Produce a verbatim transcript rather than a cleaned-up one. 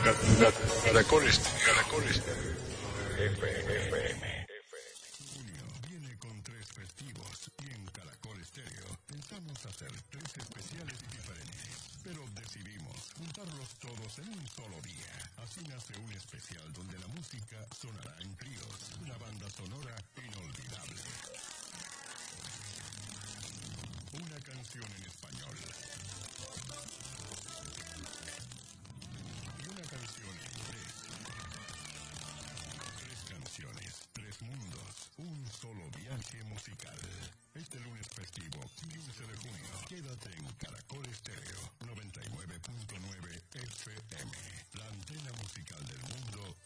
Caracol Estéreo. Caracol Estéreo. F M. Junio viene con tres festivos y en Caracol Estéreo pensamos hacer tres especiales y diferentes, pero decidimos juntarlos todos en un solo día. Así nace un especial donde la música sonará en tríos, una banda sonora inolvidable. Una canción en español. Y una canción en inglés. Tres canciones, tres mundos, un solo viaje musical. Este lunes festivo, quince de junio, quédate en Caracol Estéreo noventa y nueve punto nueve F M, la antena musical del mundo